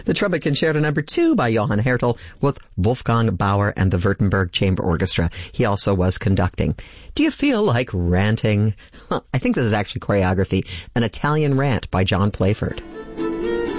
The Trumpet Concerto No. 2 by Johann Hertel with Wolfgang Bauer and the Württemberg Chamber Orchestra. He also was conducting. Do you feel like ranting? I think this is actually choreography, an Italian rant by John Playford.